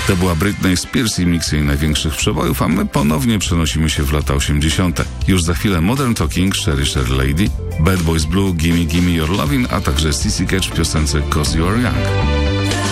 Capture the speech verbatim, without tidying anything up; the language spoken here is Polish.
To była Britney Spears i miks jej największych przebojów, a my ponownie przenosimy się w lata osiemdziesiąte. Już za chwilę Modern Talking, Sherry Sherry Lady, Bad Boys Blue, Gimme Gimme Your Lovin', a także C C Catch w piosence 'Cause You're Young.